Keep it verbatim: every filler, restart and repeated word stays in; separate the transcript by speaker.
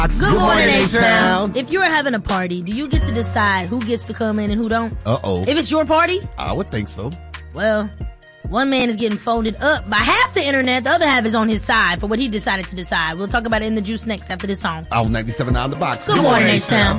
Speaker 1: Good,
Speaker 2: Good morning, H-Town.
Speaker 1: If you're having a party, do you get to decide who gets to come in and who don't?
Speaker 2: Uh-oh.
Speaker 1: If it's your party?
Speaker 2: I would think so.
Speaker 1: Well, one man is getting folded up by half the internet. The other half is on his side for what he decided to decide. We'll talk about it in the juice next after this song.
Speaker 2: I was ninety-seven on the box.
Speaker 1: Good, Good morning, H-Town.